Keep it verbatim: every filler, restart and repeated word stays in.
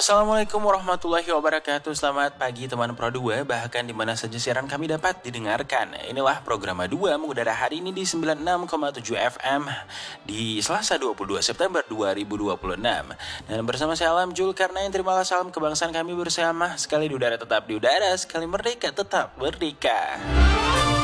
Assalamualaikum warahmatullahi wabarakatuh. Selamat pagi teman Pro dua, bahkan di mana saja siaran kami dapat didengarkan. Inilah program dua mengudara hari ini di sembilan puluh enam koma tujuh F M di Selasa dua puluh dua September dua ribu dua puluh enam. Dan bersama saya Alam Zulkarnain, terimalah salam kebangsaan kami bersama. Sekali di udara tetap di udara, sekali merdeka tetap merdeka.